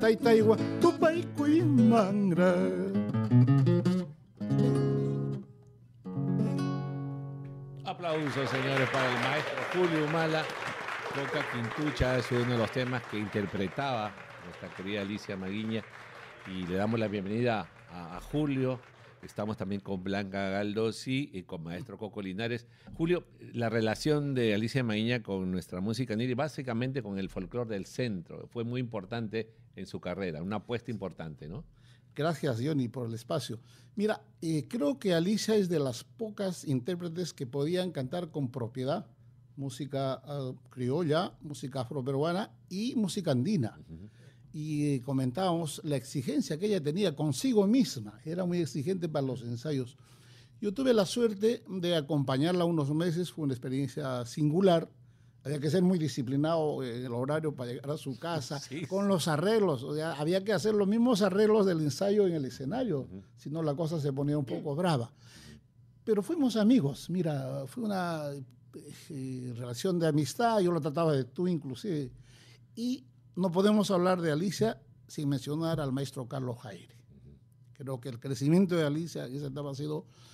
taitaigua, tupaico y mangra. Aplausos, señores, para el maestro Julio Humala. Coca Quintucha es uno de los temas que interpretaba nuestra querida Alicia Maguiña. Y le damos la bienvenida a Julio. Estamos también con Blanca Galdossi y con maestro Coco Linares. Julio, la relación de Alicia Maguiña con nuestra música andina y básicamente con el folclore del centro fue muy importante en su carrera, una apuesta importante, ¿no? Gracias, Johnny, por el espacio. Mira, creo que Alicia es de las pocas intérpretes que podían cantar con propiedad música criolla, música afroperuana y música andina. Y comentábamos la exigencia que ella tenía consigo misma. Era muy exigente para los ensayos. Yo tuve la suerte de acompañarla unos meses, fue una experiencia singular. Había que ser muy disciplinado en el horario para llegar a su casa, sí, con los arreglos. O sea, había que hacer los mismos arreglos del ensayo en el escenario, si no la cosa se ponía un poco brava. Pero fuimos amigos, mira, fue una relación de amistad, yo lo trataba de tú inclusive. Y no podemos hablar de Alicia sin mencionar al maestro Carlos Jaire. Creo que el crecimiento de Alicia en esa etapa ha sido